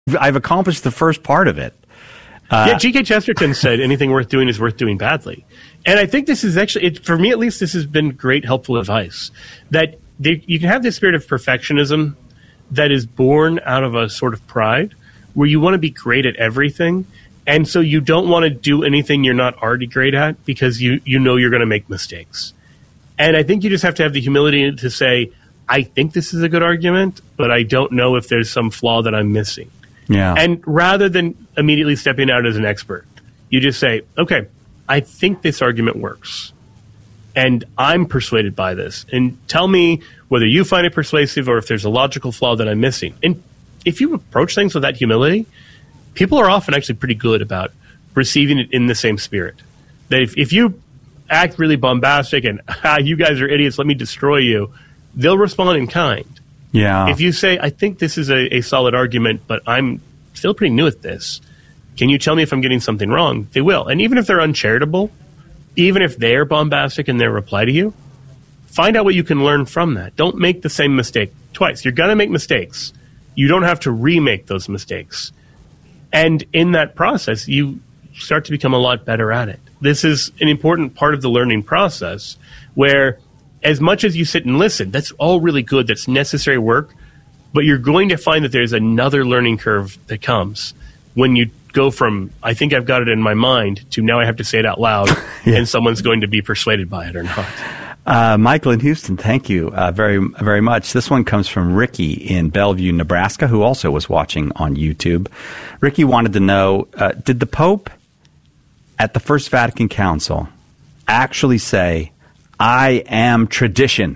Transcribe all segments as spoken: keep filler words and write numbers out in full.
I've accomplished the first part of it. Uh, yeah, G K Chesterton said anything worth doing is worth doing badly. And I think this is actually, it, for me at least, this has been great, helpful advice. That they, you can have this spirit of perfectionism that is born out of a sort of pride where you want to be great at everything. And so you don't want to do anything you're not already great at because you, you know you're going to make mistakes. And I think you just have to have the humility to say, I think this is a good argument, but I don't know if there's some flaw that I'm missing. Yeah. And rather than immediately stepping out as an expert, you just say, okay, I think this argument works. And I'm persuaded by this. And tell me whether you find it persuasive or if there's a logical flaw that I'm missing. And if you approach things with that humility, people are often actually pretty good about receiving it in the same spirit. That if, if you act really bombastic and, ah, you guys are idiots, let me destroy you, they'll respond in kind. Yeah. If you say, I think this is a, a solid argument, but I'm still pretty new at this, can you tell me if I'm getting something wrong? They will. And even if they're uncharitable, even if they're bombastic in their reply to you, find out what you can learn from that. Don't make the same mistake twice. You're going to make mistakes. You don't have to remake those mistakes. And in that process, you start to become a lot better at it. This is an important part of the learning process where as much as you sit and listen, that's all really good. That's necessary work. But you're going to find that there's another learning curve that comes when you go from, I think I've got it in my mind, to now I have to say it out loud, yeah. and someone's going to be persuaded by it or not. Uh, Michael in Houston, thank you uh, very, very much. This one comes from Ricky in Bellevue, Nebraska, who also was watching on YouTube. Ricky wanted to know, uh, did the Pope at the First Vatican Council actually say, I am tradition?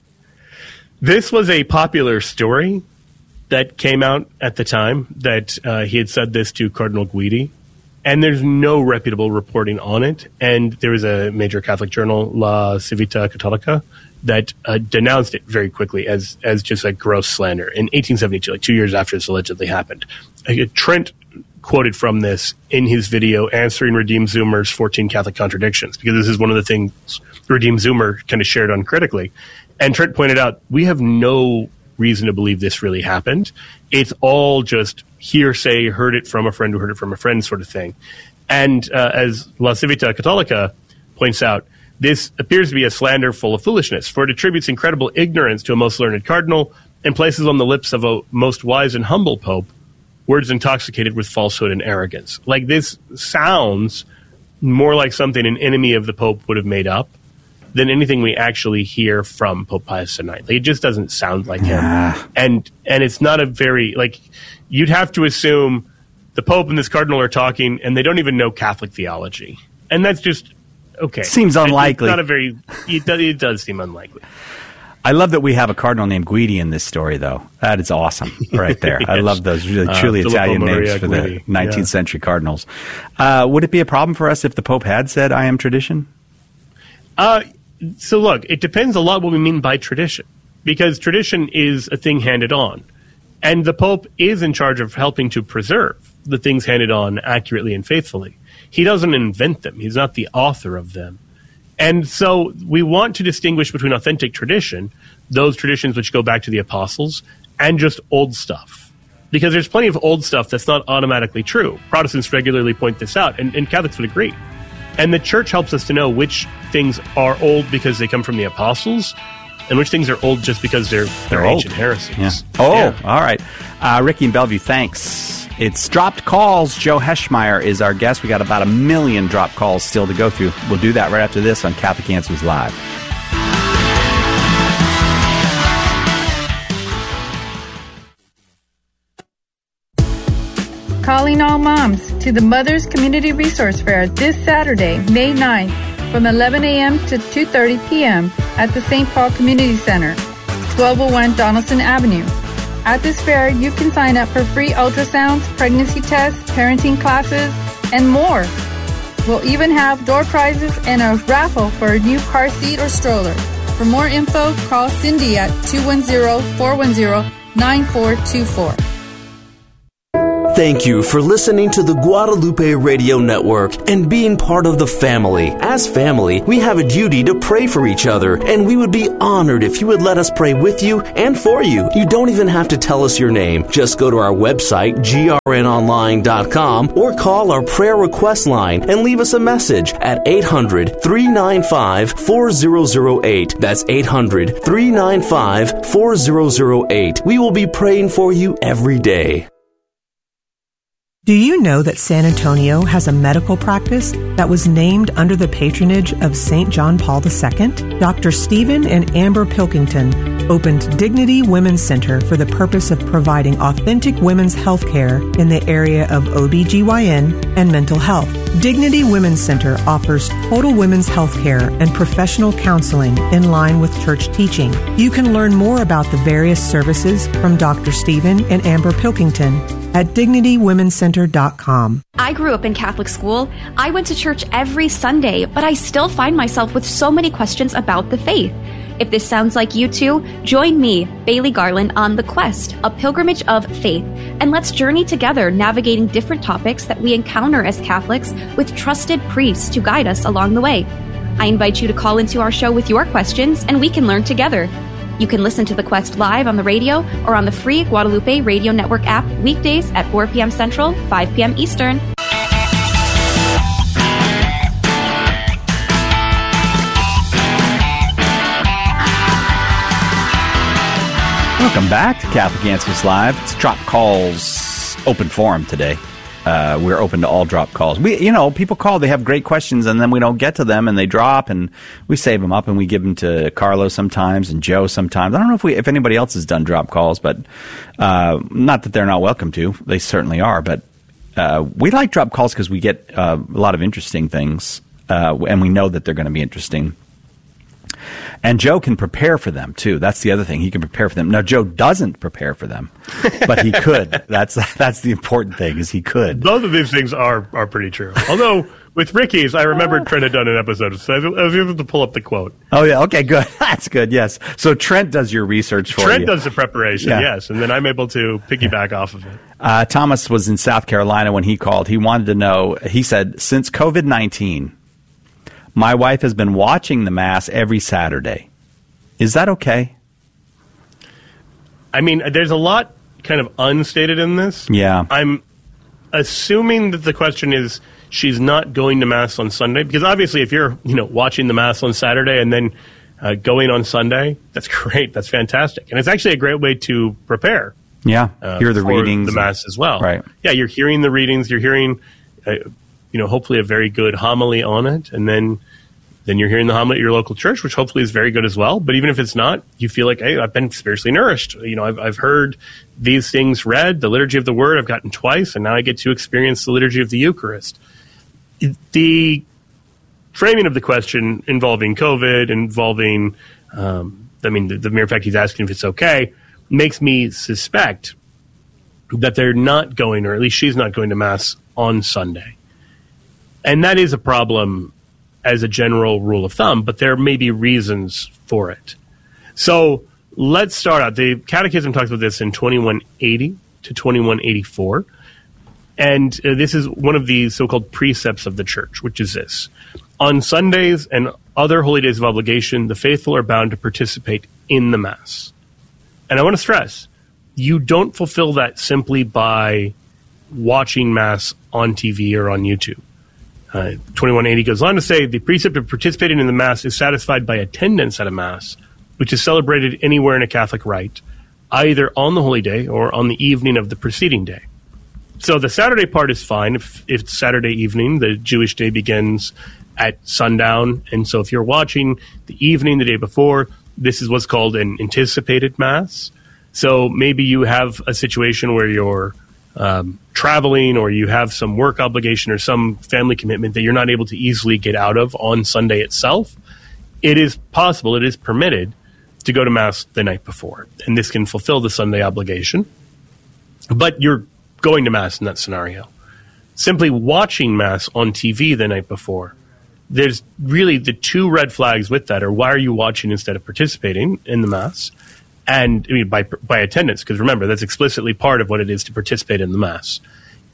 This was a popular story that came out at the time, that uh, he had said this to Cardinal Guidi, and there's no reputable reporting on it. And there was a major Catholic journal, La Civita Cattolica, that uh, denounced it very quickly as as just a gross slander in eighteen seventy-two, like two years after this allegedly happened. Uh, Trent quoted from this in his video answering Radim Zoomer's fourteen Catholic contradictions, because this is one of the things Radim Zoomer kind of shared uncritically. And Trent pointed out, we have no reason to believe this really happened. It's all just hearsay, heard it from a friend who heard it from a friend sort of thing. And uh, as La Civita Cattolica points out, this appears to be a slander full of foolishness, for it attributes incredible ignorance to a most learned cardinal and places on the lips of a most wise and humble pope words intoxicated with falsehood and arrogance. Like, this sounds more like something an enemy of the pope would have made up than anything we actually hear from Pope Pius the ninth. Like, it just doesn't sound like him. Ah. And and it's not a very, like, you'd have to assume the Pope and this cardinal are talking and they don't even know Catholic theology. And that's just, okay. Seems unlikely. It's not a very, it does, it does seem unlikely. I love that we have a cardinal named Guidi in this story, though. That is awesome right there. yes. I love those really, truly uh, Italian Maria names for Guidi. the nineteenth yeah. century cardinals. Uh, would it be a problem for us if the Pope had said, I am tradition? Uh, so look, it depends a lot what we mean by tradition, because tradition is a thing handed on. And the Pope is in charge of helping to preserve the things handed on accurately and faithfully. He doesn't invent them. He's not the author of them. And so we want to distinguish between authentic tradition, those traditions which go back to the apostles, and just old stuff. Because there's plenty of old stuff that's not automatically true. Protestants regularly point this out, and, and Catholics would agree. And the church helps us to know which things are old because they come from the apostles, and which things are old just because they're, they're, they're ancient old. heresies. Yeah. Oh, yeah. all right. Uh, Ricky in Bellevue, thanks. It's Dropped Calls. Joe Heschmeyer is our guest. We got about a million dropped calls still to go through. We'll do that right after this on Catholic Answers Live. Calling all moms to the Mothers Community Resource Fair this Saturday, May ninth, from eleven a.m. to two thirty p.m. at the Saint Paul Community Center, twelve oh one Donaldson Avenue. At this fair, you can sign up for free ultrasounds, pregnancy tests, parenting classes, and more. We'll even have door prizes and a raffle for a new car seat or stroller. For more info, call Cindy at two one zero, four one zero, nine four two four. thank you for listening to the Guadalupe Radio Network and being part of the family. As family, we have a duty to pray for each other, and we would be honored if you would let us pray with you and for you. You don't even have to tell us your name. Just go to our website, G R N online dot com, or call our prayer request line and leave us a message at eight hundred, three nine five, four zero zero eight. That's eight hundred, three nine five, four zero zero eight. We will be praying for you every day. Do you know that San Antonio has a medical practice that was named under the patronage of Saint John Paul the Second? Doctor Stephen and Amber Pilkington opened Dignity Women's Center for the purpose of providing authentic women's health care in the area of O B G Y N and mental health. Dignity Women's Center offers total women's health care and professional counseling in line with church teaching. You can learn more about the various services from Doctor Stephen and Amber Pilkington at dignity women's center dot com. I grew up in Catholic school. I went to church every Sunday, but I still find myself with so many questions about the faith. If this sounds like you too, join me, Bailey Garland, on The Quest, a pilgrimage of faith, and let's journey together navigating different topics that we encounter as Catholics with trusted priests to guide us along the way. I invite you to call into our show with your questions, and we can learn together. You can listen to The Quest live on the radio or on the free Guadalupe Radio Network app weekdays at four p.m. Central, five p.m. Eastern. Welcome back to Catholic Answers Live. It's Drop Calls open forum today. Uh, we're open to all drop calls. We, you know, people call, they have great questions, and then we don't get to them, and they drop, and we save them up, and we give them to Carlos sometimes and Joe sometimes. I don't know if we, if anybody else has done drop calls, but uh, not that they're not welcome to. They certainly are, but uh, we like drop calls because we get uh, a lot of interesting things, uh, and we know that they're going to be interesting. And Joe can prepare for them, too. That's the other thing. He can prepare for them. Now, Joe doesn't prepare for them, but he could. That's that's the important thing, is he could. Both of these things are are pretty true. Although, with Ricky's, I remembered Trent had done an episode, so I was able to pull up the quote. Oh, yeah. Okay, good. That's good, yes. So Trent does your research for Trent you. Trent does the preparation, yeah. yes, and then I'm able to piggyback off of it. Uh, Thomas was in South Carolina when he called. He wanted to know, he said, since COVID nineteen, my wife has been watching the Mass every Saturday. Is that okay? I mean, there's a lot kind of unstated in this. Yeah. I'm assuming that the question is she's not going to Mass on Sunday, because obviously if you're, you know, watching the Mass on Saturday and then uh, going on Sunday, that's great. That's fantastic. And it's actually a great way to prepare. Yeah. Uh, hear the for readings. the Mass as well. Right. Yeah, you're hearing the readings. You're hearing, uh, you know, hopefully a very good homily on it. And then Then you're hearing the homily at your local church, which hopefully is very good as well. But even if it's not, you feel like, hey, I've been spiritually nourished. You know, I've, I've heard these things read, the liturgy of the Word I've gotten twice, and now I get to experience the liturgy of the Eucharist. The framing of the question involving COVID, involving, um, I mean, the, the mere fact he's asking if it's okay, makes me suspect that they're not going, or at least she's not going to Mass on Sunday. And that is a problem as a general rule of thumb, but there may be reasons for it. So let's start out. The Catechism talks about this in twenty-one eighty to twenty-one eighty-four. And uh, this is one of the so-called precepts of the Church, which is this. On Sundays and other holy days of obligation, the faithful are bound to participate in the Mass. And I want to stress, you don't fulfill that simply by watching Mass on T V or on YouTube. Uh, twenty-one eighty goes on to say, the precept of participating in the Mass is satisfied by attendance at a Mass, which is celebrated anywhere in a Catholic rite, either on the Holy Day or on the evening of the preceding day. So the Saturday part is fine. If, if it's Saturday evening, the Jewish day begins at sundown. And so if you're watching the evening the day before, this is what's called an anticipated Mass. So maybe you have a situation where you're um, traveling, or you have some work obligation or some family commitment that you're not able to easily get out of on Sunday itself. It is possible, it is permitted to go to Mass the night before. And this can fulfill the Sunday obligation. But you're going to Mass in that scenario. Simply watching Mass on T V the night before, there's really the two red flags with that are, why are you watching instead of participating in the Mass? And I mean, by by attendance, because remember, that's explicitly part of what it is to participate in the Mass.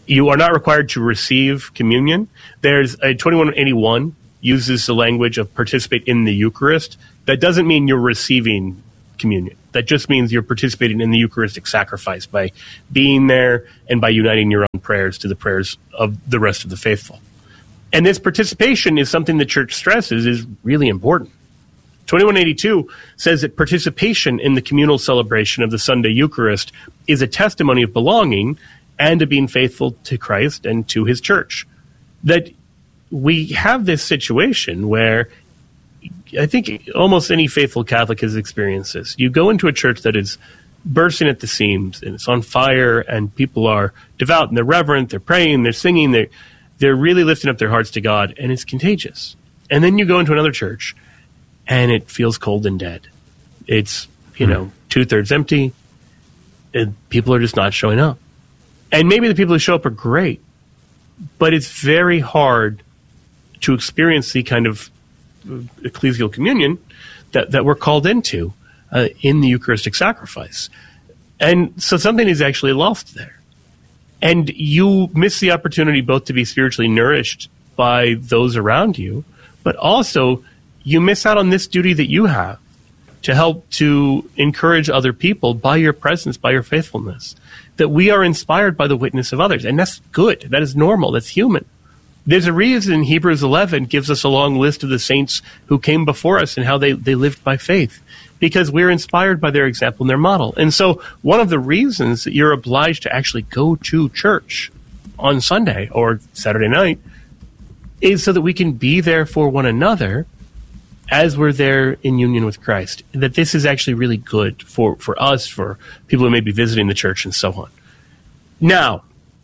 You are not required to receive communion. There's a twenty-one eighty-one uses the language of participate in the Eucharist. That doesn't mean you're receiving communion. That just means you're participating in the Eucharistic sacrifice by being there and by uniting your own prayers to the prayers of the rest of the faithful. And this participation is something the church stresses is really important. twenty-one eighty-two says that participation in the communal celebration of the Sunday Eucharist is a testimony of belonging and of being faithful to Christ and to his church. That we have this situation where I think almost any faithful Catholic has experienced this. You go into a church that is bursting at the seams and it's on fire and people are devout and they're reverent, they're praying, they're singing, they're, they're really lifting up their hearts to God, and it's contagious. And then you go into another church and it feels cold and dead. It's, you know, two-thirds empty, and people are just not showing up. And maybe the people who show up are great, but it's very hard to experience the kind of ecclesial communion that, that we're called into uh, in the Eucharistic sacrifice. And so something is actually lost there. And you miss the opportunity both to be spiritually nourished by those around you, but also you miss out on this duty that you have to help to encourage other people by your presence, by your faithfulness, that we are inspired by the witness of others. And that's good. That is normal. That's human. There's a reason Hebrews eleven gives us a long list of the saints who came before us and how they, they lived by faith, because we're inspired by their example and their model. And so one of the reasons that you're obliged to actually go to church on Sunday or Saturday night is so that we can be there for one another as we're there in union with Christ. That this is actually really good for, for us, for people who may be visiting the church and so on. Now,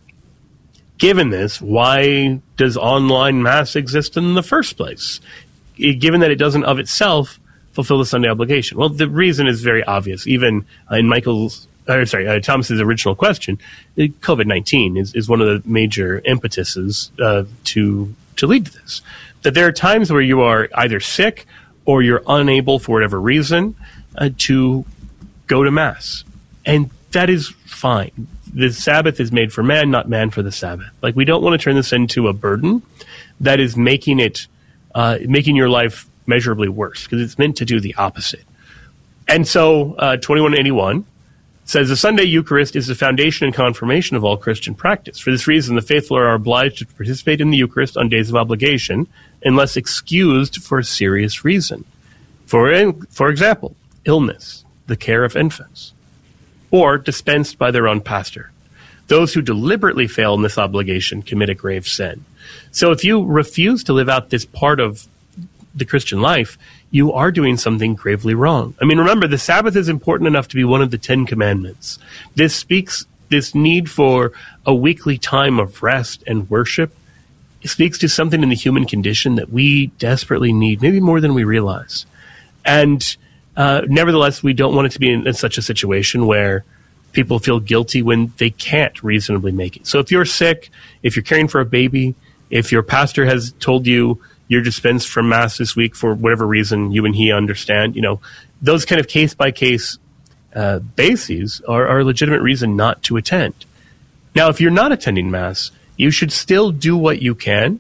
given this, why does online Mass exist in the first place? Given that it doesn't of itself fulfill the Sunday obligation. Well, the reason is very obvious. Even uh, in Michael's, uh, sorry, uh, Thomas's original question, COVID nineteen is, is one of the major impetuses uh, to to lead to this. That there are times where you are either sick or you're unable, for whatever reason, uh, to go to Mass, and that is fine. The Sabbath is made for man, not man for the Sabbath. Like, we don't want to turn this into a burden that is making it, uh, making your life measurably worse, because it's meant to do the opposite. And so, uh, twenty-one eighty-one says the Sunday Eucharist is the foundation and confirmation of all Christian practice. For this reason, the faithful are obliged to participate in the Eucharist on days of obligation, unless excused for a serious reason. For, for example, illness, the care of infants, or dispensed by their own pastor. Those who deliberately fail in this obligation commit a grave sin. So if you refuse to live out this part of the Christian life, you are doing something gravely wrong. I mean, remember, the Sabbath is important enough to be one of the Ten Commandments. This speaks, this need for a weekly time of rest and worship, it speaks to something in the human condition that we desperately need, maybe more than we realize. And uh, nevertheless, we don't want it to be in, in such a situation where people feel guilty when they can't reasonably make it. So if you're sick, if you're caring for a baby, if your pastor has told you you're dispensed from Mass this week for whatever reason you and he understand, you know, those kind of case-by-case uh, bases are, are a legitimate reason not to attend. Now, if you're not attending Mass, you should still do what you can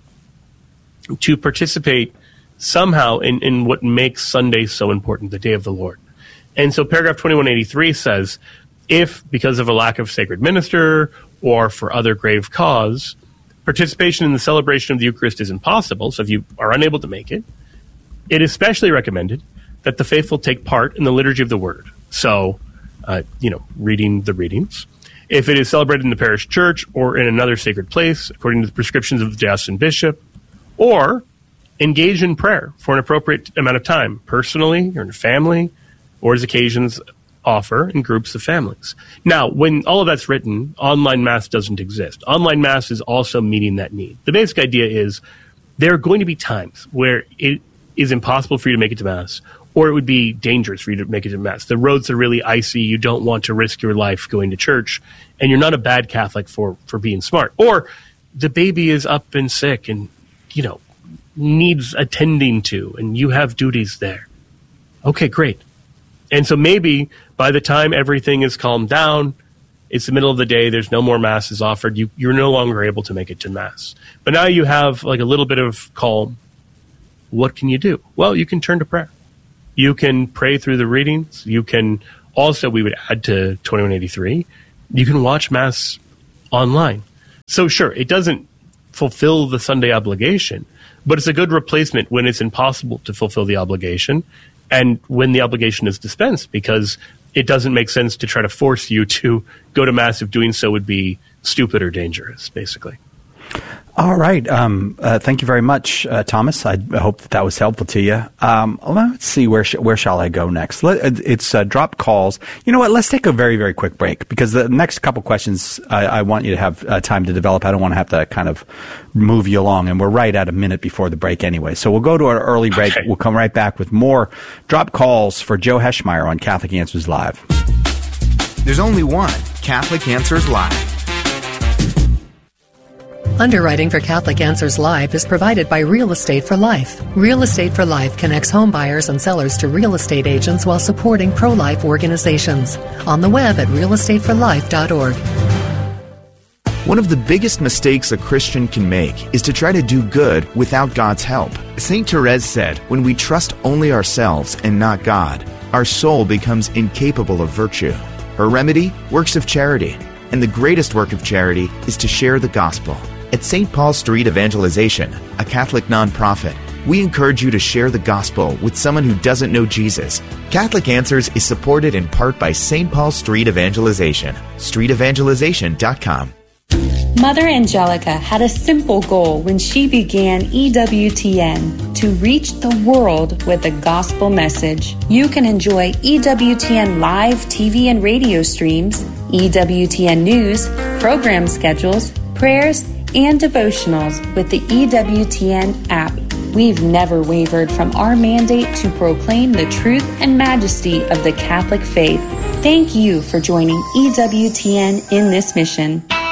to participate somehow in, in what makes Sunday so important, the day of the Lord. And so paragraph twenty-one eighty-three says, if, because of a lack of sacred minister or for other grave cause, participation in the celebration of the Eucharist is impossible, so if you are unable to make it, it is especially recommended that the faithful take part in the liturgy of the Word. So, uh, you know, reading the readings. If it is celebrated in the parish church or in another sacred place, according to the prescriptions of the diocesan bishop, or engage in prayer for an appropriate amount of time, personally or in a family, or as occasions offer in groups of families. Now, when all of that's written, online Mass doesn't exist. Online Mass is also meeting that need. The basic idea is there are going to be times where it is impossible for you to make it to Mass, or it would be dangerous for you to make it to Mass. The roads are really icy. You don't want to risk your life going to church, and you're not a bad Catholic for, for being smart. Or the baby is up and sick and, you know, needs attending to, and you have duties there. Okay, great. And so maybe by the time everything is calmed down, it's the middle of the day, there's no more masses offered, you, you're no longer able to make it to Mass. But now you have like a little bit of calm. What can you do? Well, you can turn to prayer. You can pray through the readings. You can also, we would add to twenty-one eighty-three, you can watch Mass online. So sure, it doesn't fulfill the Sunday obligation, but it's a good replacement when it's impossible to fulfill the obligation and when the obligation is dispensed, because it doesn't make sense to try to force you to go to Mass if doing so would be stupid or dangerous, basically. All right. Um, uh, thank you very much, uh, Thomas. I hope that that was helpful to you. Um, let's see, where sh- where shall I go next? Let, it's uh, drop calls. You know what? Let's take a very, very quick break, because the next couple questions I, I want you to have uh, time to develop. I don't want to have to kind of move you along, and we're right at a minute before the break anyway. So we'll go to our early break. Okay. We'll come right back with more drop calls for Joe Heschmeyer on Catholic Answers Live. There's only one Catholic Answers Live. Underwriting for Catholic Answers Live is provided by Real Estate for Life. Real Estate for Life connects home buyers and sellers to real estate agents while supporting pro-life organizations. On the web at real estate for life dot org. One of the biggest mistakes a Christian can make is to try to do good without God's help. Saint Therese said, when we trust only ourselves and not God, our soul becomes incapable of virtue. Her remedy? Works of charity. And the greatest work of charity is to share the gospel. At Saint Paul Street Evangelization, a Catholic nonprofit, we encourage you to share the gospel with someone who doesn't know Jesus. Catholic Answers is supported in part by Saint Paul Street Evangelization. street evangelization dot com. Mother Angelica had a simple goal when she began E W T N: to reach the world with a gospel message. You can enjoy E W T N live T V and radio streams, E W T N news, program schedules, prayers, and devotionals with the E W T N app. We've never wavered from our mandate to proclaim the truth and majesty of the Catholic faith. Thank you for joining E W T N in this mission.